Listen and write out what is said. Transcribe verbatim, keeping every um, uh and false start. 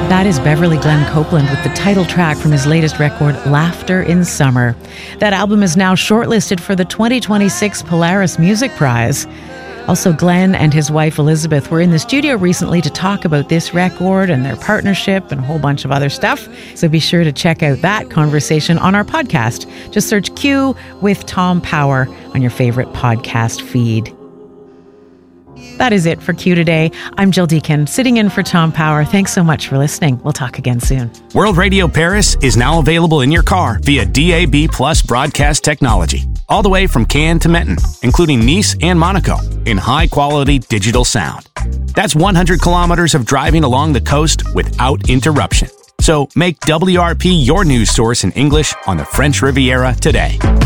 That is Beverly Glenn Copeland with the title track from his latest record, Laughter in Summer. That album is now shortlisted for the twenty twenty-six Polaris Music Prize. Also, Glenn and his wife Elizabeth were in the studio recently to talk about this record and their partnership and a whole bunch of other stuff. So be sure to check out that conversation on our podcast. Just search Q with Tom Power on your favorite podcast feed. That is it for Q today. I'm Jill Deacon, sitting in for Tom Power. Thanks so much for listening. We'll talk again soon. World Radio Paris is now available in your car via D A B Plus broadcast technology, all the way from Cannes to Menton, including Nice and Monaco, in high-quality digital sound. That's one hundred kilometers of driving along the coast without interruption. So make W R P your news source in English on the French Riviera today.